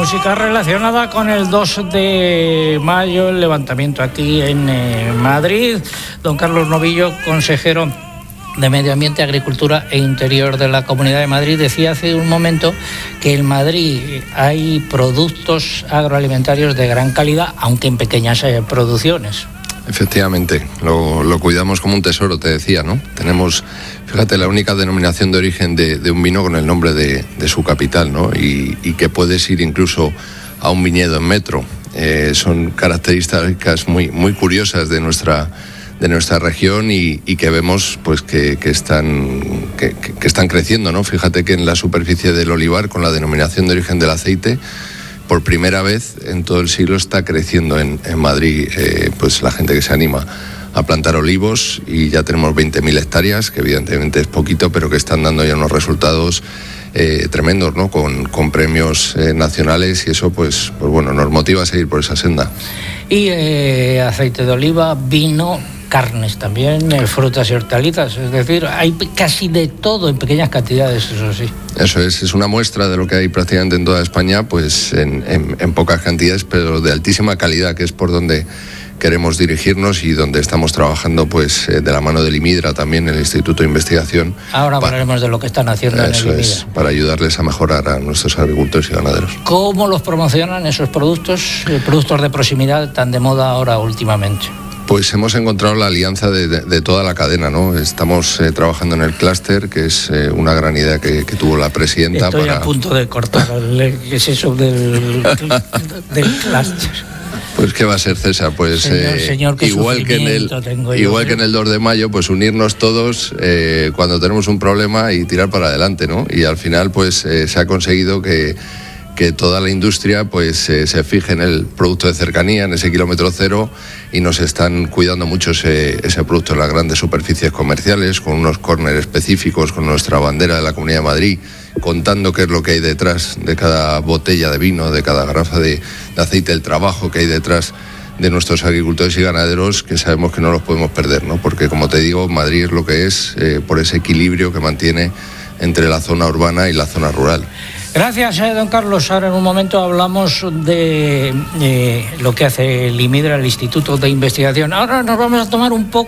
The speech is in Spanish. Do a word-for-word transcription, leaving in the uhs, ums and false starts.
música relacionada con el dos de mayo, el levantamiento aquí en eh, Madrid. Don Carlos Novillo, consejero de Medio Ambiente, Agricultura e Interior de la Comunidad de Madrid, decía hace un momento que en Madrid hay productos agroalimentarios de gran calidad, aunque en pequeñas eh, producciones. Efectivamente, lo, lo cuidamos como un tesoro, te decía, ¿no? Tenemos, fíjate, la única denominación de origen de, de un vino con el nombre de, de su capital, ¿no? Y, y que puedes ir incluso a un viñedo en metro. Eh, son características muy, muy curiosas de nuestra, de nuestra región y, y que vemos pues que, que, están, que, que están creciendo, ¿no? Fíjate que en la superficie del olivar, con la denominación de origen del aceite, por primera vez en todo el siglo está creciendo en, en Madrid eh, pues la gente que se anima a plantar olivos, y ya tenemos veinte mil hectáreas, que evidentemente es poquito, pero que están dando ya unos resultados eh, tremendos, ¿no? Con, con premios eh, nacionales, y eso pues, pues bueno, nos motiva a seguir por esa senda. Y eh, aceite de oliva, vino, carnes también, eh, frutas y hortalizas, es decir, hay casi de todo en pequeñas cantidades, eso sí. Eso es, es una muestra de lo que hay prácticamente en toda España, pues en, en, en pocas cantidades, pero de altísima calidad, que es por donde queremos dirigirnos y donde estamos trabajando pues eh, de la mano del IMIDRA, también el Instituto de Investigación. Ahora hablaremos para, de lo que están haciendo en el IMIDRA. Eso es, para ayudarles a mejorar a nuestros agricultores y ganaderos. ¿Cómo los promocionan esos productos, eh, productos de proximidad tan de moda ahora últimamente? Pues hemos encontrado la alianza de, de, de toda la cadena, ¿no? Estamos eh, trabajando en el clúster, que es eh, una gran idea que, que tuvo la presidenta. Estoy para... a punto de cortar el, ¿qué es eso del, del clúster? Pues ¿qué va a ser, César? Pues señor, eh, señor, igual que en el igual yo, que en el dos de mayo, pues unirnos todos eh, cuando tenemos un problema y tirar para adelante, ¿no? Y al final pues eh, se ha conseguido que que toda la industria pues eh, se fije en el producto de cercanía, en ese kilómetro cero, y nos están cuidando mucho ese, ese producto en las grandes superficies comerciales, con unos corners específicos, con nuestra bandera de la Comunidad de Madrid, contando qué es lo que hay detrás de cada botella de vino, de cada garrafa de, de aceite, el trabajo que hay detrás de nuestros agricultores y ganaderos, que sabemos que no los podemos perder, ¿no? Porque, como te digo, Madrid es lo que es eh, por ese equilibrio que mantiene entre la zona urbana y la zona rural. Gracias, eh, don Carlos. Ahora en un momento hablamos de eh, lo que hace el IMIDRA, el Instituto de Investigación. Ahora nos vamos a tomar un poco